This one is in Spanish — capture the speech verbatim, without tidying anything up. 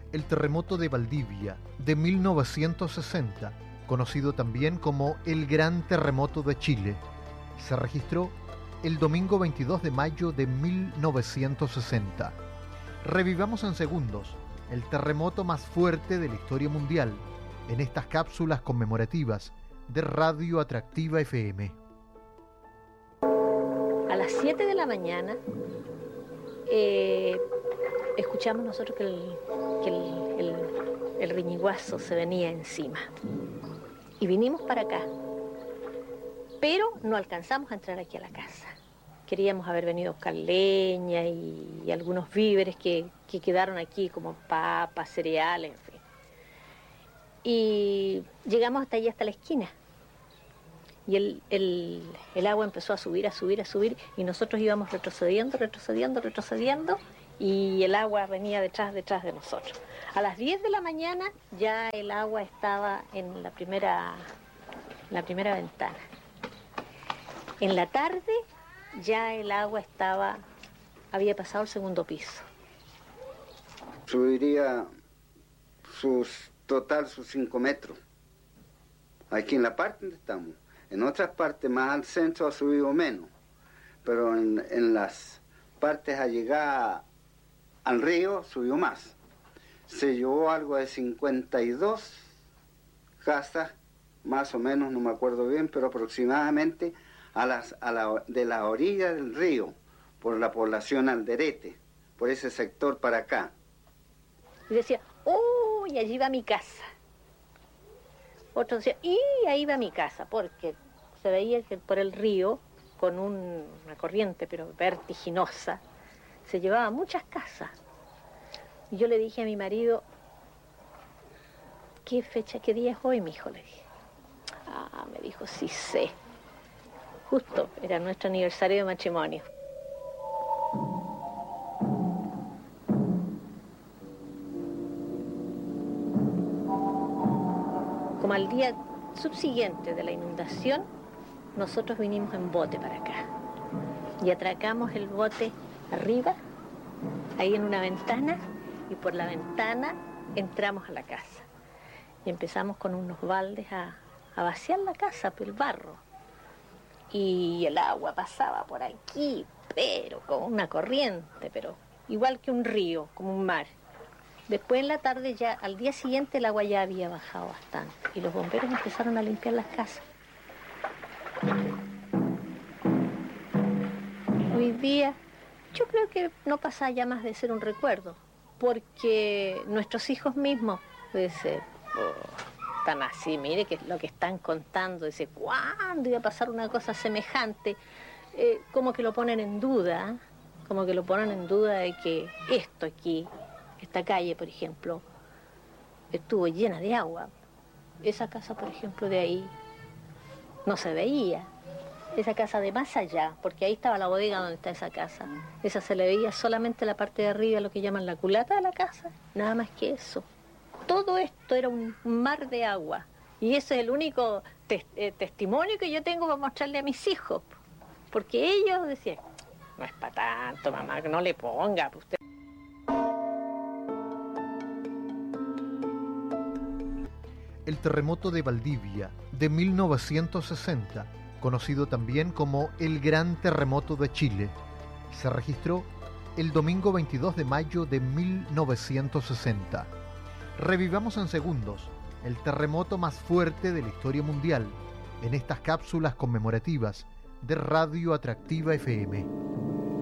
El terremoto de Valdivia de mil novecientos sesenta, conocido también como el Gran Terremoto de Chile, se registró el domingo veintidós de mayo de mil novecientos sesenta. Revivamos en segundos el terremoto más fuerte de la historia mundial en estas cápsulas conmemorativas de Radio Atractiva F M. A las siete de la mañana eh, escuchamos nosotros que, el, que el, el, el riñiguazo se venía encima y vinimos para acá, pero no alcanzamos a entrar aquí a la casa. Queríamos haber venido a buscar leña y, y algunos víveres que, que quedaron aquí, como papas, cereales, en fin. Y llegamos hasta allí, hasta la esquina. Y el, el, el agua empezó a subir, a subir, a subir, y nosotros íbamos retrocediendo, retrocediendo, retrocediendo, y el agua venía detrás, detrás de nosotros. A las diez de la mañana ya el agua estaba en la primera, la primera ventana. En la tarde ya el agua estaba, había pasado el segundo piso. Subiría sus, total sus cinco metros. Aquí en la parte donde estamos. En otras partes más al centro ha subido menos. Pero en, en las partes allegadas al río subió más. Se llevó algo de cincuenta y dos casas, más o menos, no me acuerdo bien, pero aproximadamente a las, a la, de la orilla del río, por la población Alderete, por ese sector para acá. Y decía, ¡uy, allí va mi casa! Otro decía, ¡y ahí va mi casa! Porque se veía que por el río, con un, una corriente pero vertiginosa, se llevaba muchas casas. Y yo le dije a mi marido, ¿qué fecha, qué día es hoy, mijo? Le dije. Ah, me dijo, sí sé. Justo, era nuestro aniversario de matrimonio. Como al día subsiguiente de la inundación, nosotros vinimos en bote para acá. Y atracamos el bote arriba, ahí en una ventana, y por la ventana entramos a la casa. Y empezamos con unos baldes a, a vaciar la casa, por el barro. Y el agua pasaba por aquí, pero como una corriente, pero igual que un río, como un mar. Después en la tarde ya, al día siguiente el agua ya había bajado bastante y los bomberos empezaron a limpiar las casas. Hoy día yo creo que no pasa ya más de ser un recuerdo, porque nuestros hijos mismos dicen, oh, están así, mire que lo que están contando, dice, ¿cuándo iba a pasar una cosa semejante? Eh, como que lo ponen en duda, como que lo ponen en duda de que esto aquí, esta calle, por ejemplo, estuvo llena de agua. Esa casa, por ejemplo, de ahí no se veía. Esa casa de más allá, porque ahí estaba la bodega donde está esa casa. Esa se le veía solamente la parte de arriba, lo que llaman la culata de la casa, nada más que eso. Todo esto era un mar de agua. Y ese es el único te eh, testimonio que yo tengo para mostrarle a mis hijos. Porque ellos decían, no es para tanto, mamá, que no le ponga. Usted. El terremoto de Valdivia de mil novecientos sesenta, conocido también como el Gran Terremoto de Chile, se registró el domingo veintidós de mayo de mil novecientos sesenta. Revivamos en segundos el terremoto más fuerte de la historia mundial en estas cápsulas conmemorativas de Radio Atractiva F M.